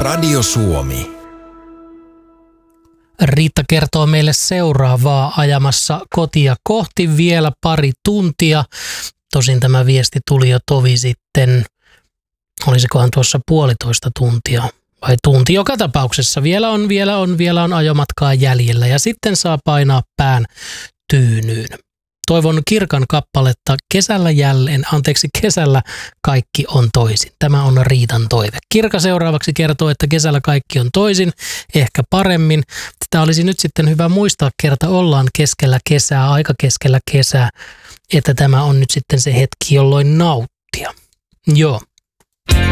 Radio Suomi. Riitta kertoo meille seuraavaa ajamassa kotia kohti vielä pari tuntia. Tosin tämä viesti tuli jo tovi sitten, olisikohan tuossa 1,5 tuntia vai tunti. Joka tapauksessa vielä on ajomatkaa jäljellä ja sitten saa painaa pään tyynyyn. Toivon Kirkan kappaletta kesällä kaikki on toisin. Tämä on Riitan toive. Kirka seuraavaksi kertoo, että kesällä kaikki on toisin, ehkä paremmin. Tämä olisi nyt sitten hyvä muistaa, kerta ollaan keskellä kesää, aika keskellä kesää, että tämä on nyt sitten se hetki, jolloin nauttia. Joo.